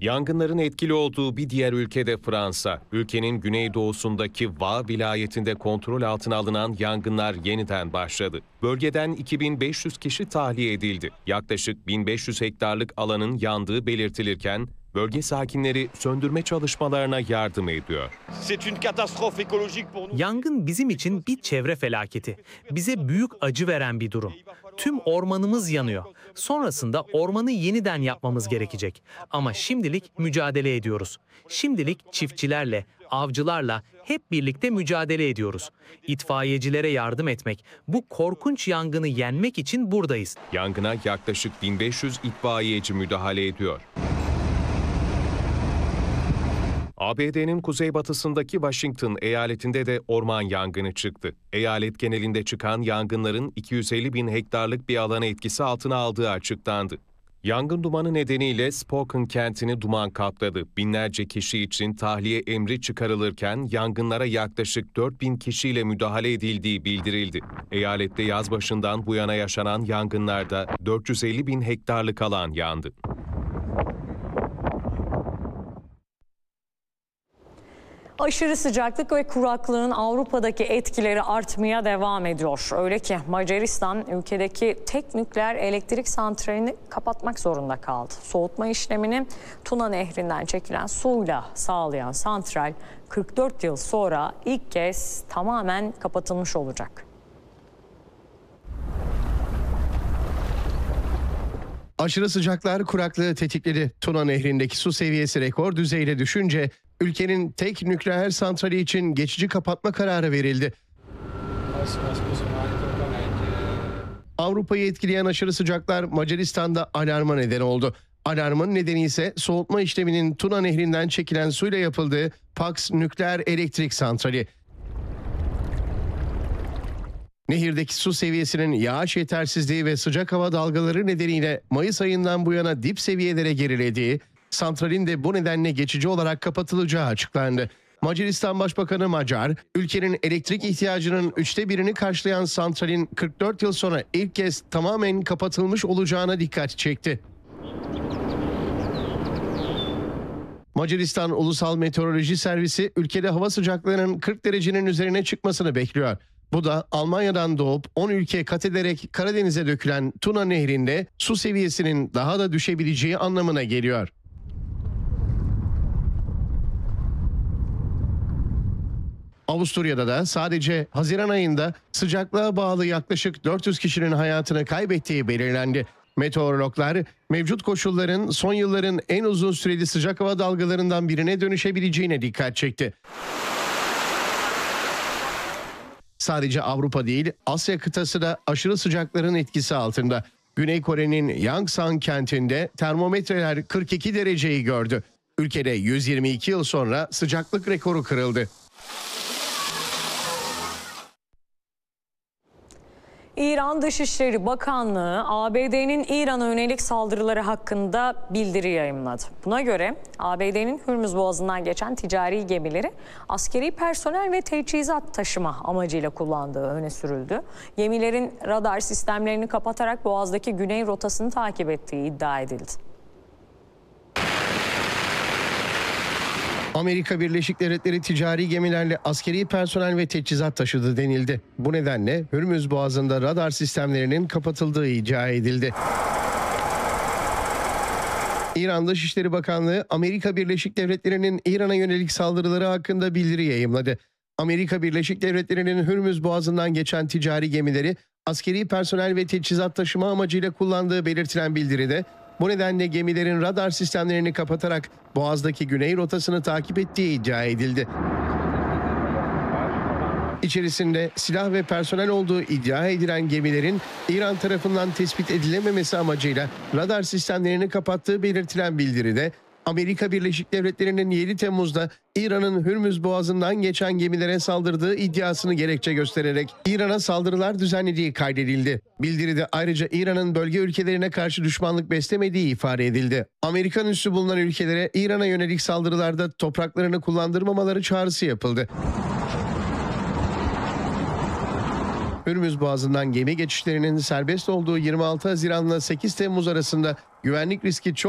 Yangınların etkili olduğu bir diğer ülke de Fransa. Ülkenin güneydoğusundaki Va vilayetinde kontrol altına alınan yangınlar yeniden başladı. Bölgeden 2500 kişi tahliye edildi. Yaklaşık 1500 hektarlık alanın yandığı belirtilirken, bölge sakinleri söndürme çalışmalarına yardım ediyor. Yangın bizim için bir çevre felaketi. Bize büyük acı veren bir durum. Tüm ormanımız yanıyor. Sonrasında ormanı yeniden yapmamız gerekecek. Ama şimdilik mücadele ediyoruz. Şimdilik çiftçilerle, avcılarla hep birlikte mücadele ediyoruz. İtfaiyecilere yardım etmek, bu korkunç yangını yenmek için buradayız. Yangına yaklaşık 1500 itfaiyeci müdahale ediyor. ABD'nin kuzeybatısındaki Washington eyaletinde de orman yangını çıktı. Eyalet genelinde çıkan yangınların 250 bin hektarlık bir alanı etkisi altına aldığı açıklandı. Yangın dumanı nedeniyle Spokane kentini duman kapladı. Binlerce kişi için tahliye emri çıkarılırken yangınlara yaklaşık 4000 kişiyle müdahale edildiği bildirildi. Eyalette yaz başından bu yana yaşanan yangınlarda 450 bin hektarlık alan yandı. Aşırı sıcaklık ve kuraklığın Avrupa'daki etkileri artmaya devam ediyor. Öyle ki Macaristan ülkedeki tek nükleer elektrik santralini kapatmak zorunda kaldı. Soğutma işlemini Tuna Nehri'nden çekilen suyla sağlayan santral 44 yıl sonra ilk kez tamamen kapatılmış olacak. Aşırı sıcaklar kuraklığı tetikledi. Tuna Nehri'ndeki su seviyesi rekor düzeyde düşünce ülkenin tek nükleer santrali için geçici kapatma kararı verildi. Avrupa'yı etkileyen aşırı sıcaklar Macaristan'da alarma neden oldu. Alarmın nedeni ise soğutma işleminin Tuna Nehri'nden çekilen suyla yapıldığı Paks Nükleer Elektrik Santrali. Nehirdeki su seviyesinin yağış yetersizliği ve sıcak hava dalgaları nedeniyle Mayıs ayından bu yana dip seviyelere gerilediği, santralin de bu nedenle geçici olarak kapatılacağı açıklandı. Macaristan Başbakanı Macar, ülkenin elektrik ihtiyacının 1/3'ünü karşılayan santralin 44 yıl sonra ilk kez tamamen kapatılmış olacağına dikkat çekti. Macaristan Ulusal Meteoroloji Servisi ülkede hava sıcaklığının 40 derecenin üzerine çıkmasını bekliyor. Bu da Almanya'dan doğup 10 ülke kat ederek Karadeniz'e dökülen Tuna Nehri'nde su seviyesinin daha da düşebileceği anlamına geliyor. Avusturya'da da sadece Haziran ayında sıcaklığa bağlı yaklaşık 400 kişinin hayatını kaybettiği belirlendi. Meteorologlar mevcut koşulların son yılların en uzun süreli sıcak hava dalgalarından birine dönüşebileceğine dikkat çekti. Sadece Avrupa değil, Asya kıtası da aşırı sıcakların etkisi altında. Güney Kore'nin Yangsan kentinde termometreler 42 dereceyi gördü. Ülkede 122 yıl sonra sıcaklık rekoru kırıldı. İran Dışişleri Bakanlığı ABD'nin İran'a yönelik saldırıları hakkında bildiri yayımladı. Buna göre ABD'nin Hürmüz Boğazı'ndan geçen ticari gemileri askeri personel ve teçhizat taşıma amacıyla kullandığı öne sürüldü. Gemilerin radar sistemlerini kapatarak Boğaz'daki güney rotasını takip ettiği iddia edildi. Amerika Birleşik Devletleri ticari gemilerle askeri personel ve teçhizat taşıdı denildi. Bu nedenle Hürmüz Boğazı'nda radar sistemlerinin kapatıldığı iddia edildi. İran Dışişleri Bakanlığı, Amerika Birleşik Devletleri'nin İran'a yönelik saldırıları hakkında bildiri yayımladı. Amerika Birleşik Devletleri'nin Hürmüz Boğazı'ndan geçen ticari gemileri askeri personel ve teçhizat taşıma amacıyla kullandığı belirtilen bildiride, bu nedenle gemilerin radar sistemlerini kapatarak Boğaz'daki güney rotasını takip ettiği iddia edildi. İçerisinde silah ve personel olduğu iddia edilen gemilerin İran tarafından tespit edilememesi amacıyla radar sistemlerini kapattığı belirtilen bildiride, Amerika Birleşik Devletleri'nin 7 Temmuz'da İran'ın Hürmüz Boğazı'ndan geçen gemilere saldırdığı iddiasını gerekçe göstererek İran'a saldırılar düzenlediği kaydedildi. Bildiride ayrıca İran'ın bölge ülkelerine karşı düşmanlık beslemediği ifade edildi. Amerikan üssü bulunan ülkelere İran'a yönelik saldırılarda topraklarını kullandırmamaları çağrısı yapıldı. Hürmüz Boğazı'ndan gemi geçişlerinin serbest olduğu 26 Haziran'la 8 Temmuz arasında güvenlik riski çok